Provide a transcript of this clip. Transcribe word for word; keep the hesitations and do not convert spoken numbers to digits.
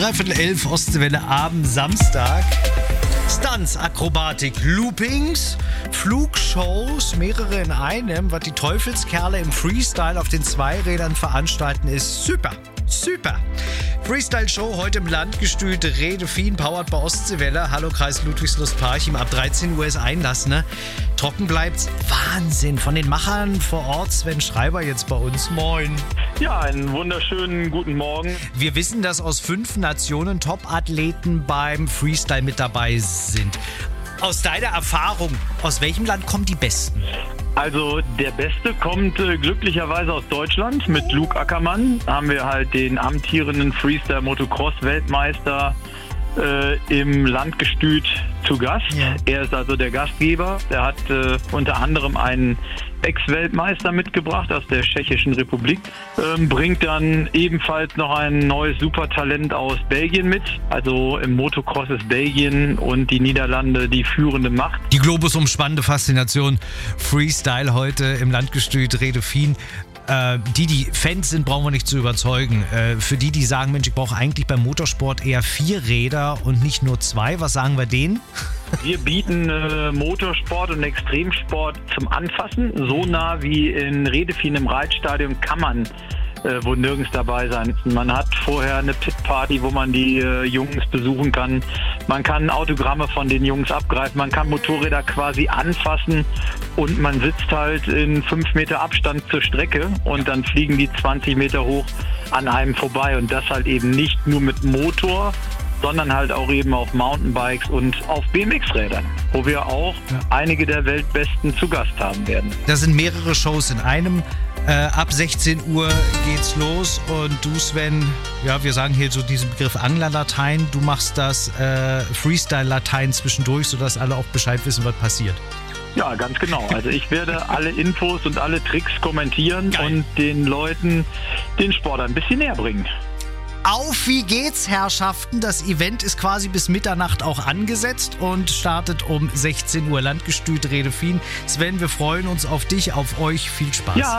Dreiviertel elf, Ostseewelle, Abend, Samstag. Stunts, Akrobatik, Loopings, Flugshows, mehrere in einem, was die Teufelskerle im Freestyle auf den Zweirädern veranstalten, ist super, super. Freestyle-Show heute im Landgestüt Redefien, powered bei Ostseewelle. Hallo Kreis Ludwigslust-Parchim, ab dreizehn Uhr ist Einlass, ne? Trocken bleibt's, Wahnsinn. Von den Machern vor Ort, Sven Schreiber jetzt bei uns. Moin. Ja, einen wunderschönen guten Morgen. Wir wissen, dass aus fünf Nationen Top-Athleten beim Freestyle mit dabei sind. Aus deiner Erfahrung, aus welchem Land kommen die Besten? Also der Beste kommt äh, glücklicherweise aus Deutschland. Mit Luke Ackermann haben wir halt den amtierenden Freestyle-Motocross-Weltmeister äh, im Landgestüt zu Gast. Ja. Er ist also der Gastgeber. Er hat äh, unter anderem einen Ex-Weltmeister mitgebracht aus der Tschechischen Republik, ähm, bringt dann ebenfalls noch ein neues Supertalent aus Belgien mit. Also im Motocross ist Belgien und die Niederlande die führende Macht. Die globusumspannende Faszination Freestyle heute im Landgestüt Redefien. Äh, die, die Fans sind, brauchen wir nicht zu überzeugen. Äh, für die, die sagen, Mensch, ich brauche eigentlich beim Motorsport eher vier Räder und nicht nur zwei, was sagen wir denen? Wir bieten äh, Motorsport und Extremsport zum Anfassen. So nah wie in Redefien im Reitstadion kann man äh, wohl nirgends dabei sein. Man hat vorher eine Pitparty, wo man die äh, Jungs besuchen kann. Man kann Autogramme von den Jungs abgreifen. Man kann Motorräder quasi anfassen und man sitzt halt in fünf Meter Abstand zur Strecke und dann fliegen die zwanzig Meter hoch an einem vorbei. Und das halt eben nicht nur mit Motor, sondern halt auch eben auf Mountainbikes und auf B M X-Rädern, wo wir auch ja. einige der Weltbesten zu Gast haben werden. Das sind mehrere Shows in einem. Äh, ab sechzehn Uhr geht's los und du, Sven, ja, wir sagen hier so diesen Begriff Anglerlatein, du machst das äh, Freestyle-Latein zwischendurch, sodass alle auch Bescheid wissen, was passiert. Ja, ganz genau. Also ich werde alle Infos und alle Tricks kommentieren Geil. und den Leuten den Sport ein bisschen näher bringen. Auf wie geht's, Herrschaften? Das Event ist quasi bis Mitternacht auch angesetzt und startet um sechzehn Uhr. Landgestüt Redefien. Sven, wir freuen uns auf dich, auf euch. Viel Spaß. Ja.